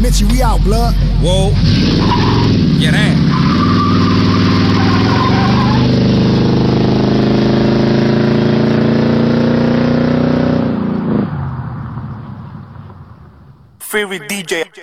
Mitchie, we out, blood. Whoa. Yeah, that. Favorite DJ.